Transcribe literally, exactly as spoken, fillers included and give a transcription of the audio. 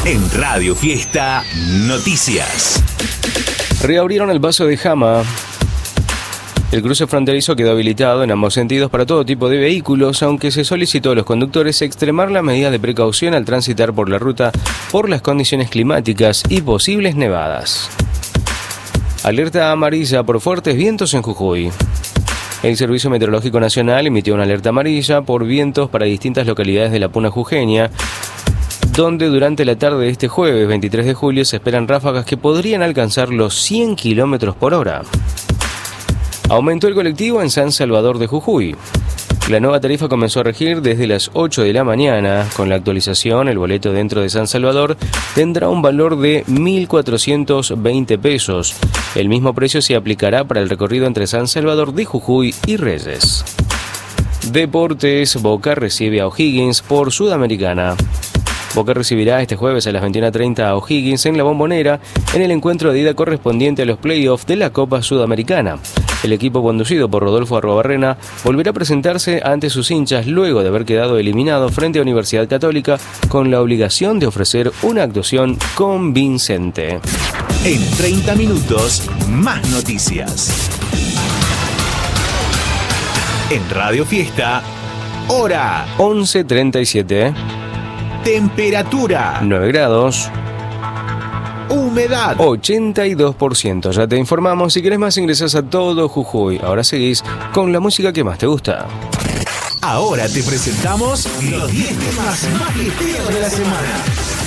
En Radio Fiesta Noticias. Reabrieron el paso de Jama. El cruce fronterizo quedó habilitado en ambos sentidos para todo tipo de vehículos, aunque se solicitó a los conductores extremar las medidas de precaución al transitar por la ruta por las condiciones climáticas y posibles nevadas. Alerta amarilla por fuertes vientos en Jujuy. El Servicio Meteorológico Nacional emitió una alerta amarilla por vientos para distintas localidades de la Puna Jujeña, donde durante la tarde de este jueves veintitrés de julio se esperan ráfagas que podrían alcanzar los cien kilómetros por hora. Aumentó el colectivo en San Salvador de Jujuy. La nueva tarifa comenzó a regir desde las ocho de la mañana. Con la actualización, el boleto dentro de San Salvador tendrá un valor de mil cuatrocientos veinte pesos. El mismo precio se aplicará para el recorrido entre San Salvador de Jujuy y Reyes. Deportes, Boca recibe a O'Higgins por Sudamericana. Boca recibirá este jueves a las veintiuna treinta a O'Higgins en la Bombonera en el encuentro de ida correspondiente a los playoffs de la Copa Sudamericana. El equipo conducido por Rodolfo Arruabarrena volverá a presentarse ante sus hinchas luego de haber quedado eliminado frente a Universidad Católica con la obligación de ofrecer una actuación convincente. En treinta minutos, más noticias. En Radio Fiesta, hora once treinta y siete. Temperatura nueve grados. Humedad ochenta y dos por ciento. Ya te informamos. Si querés más, ingresás a Todo Jujuy. Ahora seguís con la música que más te gusta. Ahora te presentamos los diez temas más ligeros de la semana.